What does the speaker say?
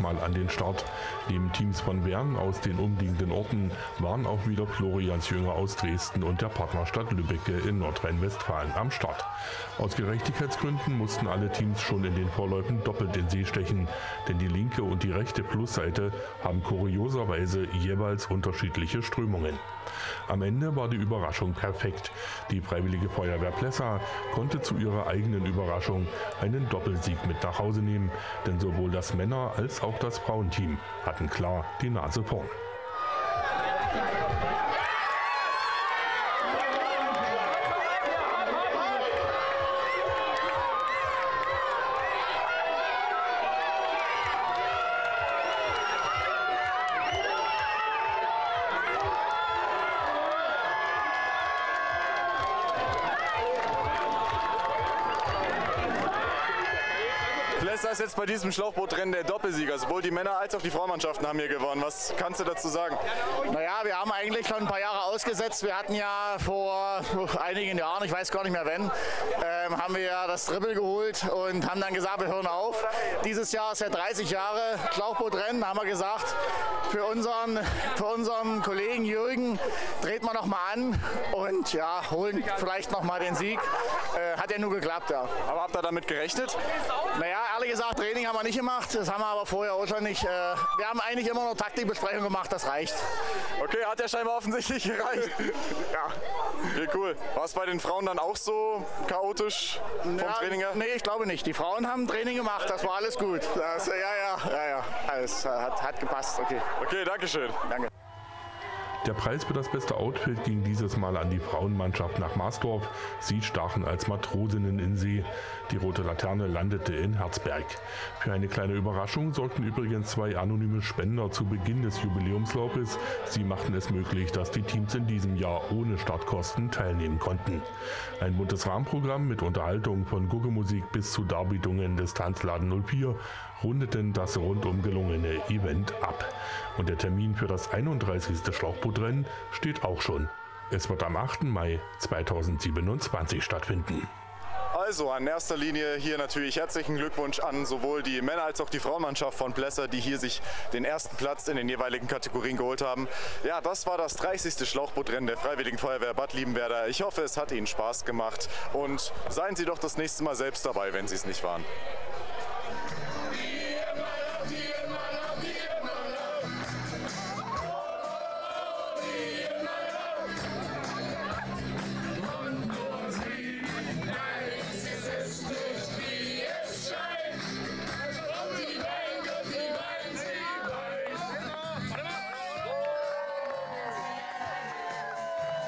nochmal an den Start. Neben Teams von Wern aus den umliegenden Orten waren auch wieder Florians Jünger aus Dresden und der Partnerstadt Lübbecke in Nordrhein-Westfalen am Start. Aus Gerechtigkeitsgründen mussten alle Teams schon in den Vorläufen doppelt in See stechen, denn die linke und die rechte Flussseite haben kurioserweise jeweils unterschiedliche Strömungen. Am Ende war die Überraschung perfekt. Die Freiwillige Feuerwehr Plessa konnte zu ihrer eigenen Überraschung einen Doppelsieg mit nach Hause nehmen, denn sowohl das Männer- als auch das Frauenteam hatten klar die Nase vorn. Plessa ist jetzt bei diesem Schlauchbootrennen der Doppelsieger. Sowohl die Männer- als auch die Frauenmannschaften haben hier gewonnen. Was kannst du dazu sagen? Naja, wir haben eigentlich schon ein paar Jahre ausgesetzt. Wir hatten ja vor einigen Jahren, ich weiß gar nicht mehr wann, haben wir ja das Triple geholt und haben dann gesagt, wir hören auf. Dieses Jahr ist ja 30 Jahre Schlauchbootrennen, haben wir gesagt, für unseren Kollegen Jürgen dreht man noch mal an und ja, holen vielleicht noch mal den Sieg. Hat ja nur geklappt, ja. Aber habt ihr damit gerechnet? Naja, ehrlich gesagt, Training haben wir nicht gemacht. Das haben wir aber vorher auch schon nicht. Wir haben eigentlich immer noch Taktikbesprechung gemacht, das reicht. Okay, hat ja scheinbar offensichtlich gereicht. Ja. Okay, cool. War es bei den Frauen dann auch so chaotisch vom Training her? Nee, ich glaube nicht. Die Frauen haben Training gemacht, das war alles gut. Ja. Alles hat gepasst, okay. Okay, danke schön. Danke. Der Preis für das beste Outfit ging dieses Mal an die Frauenmannschaft nach Marsdorf. Sie stachen als Matrosinnen in See. Die Rote Laterne landete in Herzberg. Für eine kleine Überraschung sorgten übrigens 2 anonyme Spender zu Beginn des Jubiläumslaufes. Sie machten es möglich, dass die Teams in diesem Jahr ohne Startkosten teilnehmen konnten. Ein buntes Rahmenprogramm mit Unterhaltung von Guggemusik bis zu Darbietungen des Tanzladen 04 rundeten das rundum gelungene Event ab. Und der Termin für das 31. Schlauchbootrennen steht auch schon. Es wird am 8. Mai 2027 stattfinden. Also an erster Linie hier natürlich herzlichen Glückwunsch an sowohl die Männer- als auch die Frauenmannschaft von Plessa, die hier sich den ersten Platz in den jeweiligen Kategorien geholt haben. Ja, das war das 30. Schlauchbootrennen der Freiwilligen Feuerwehr Bad Liebenwerda. Ich hoffe, es hat Ihnen Spaß gemacht und seien Sie doch das nächste Mal selbst dabei, wenn Sie es nicht waren.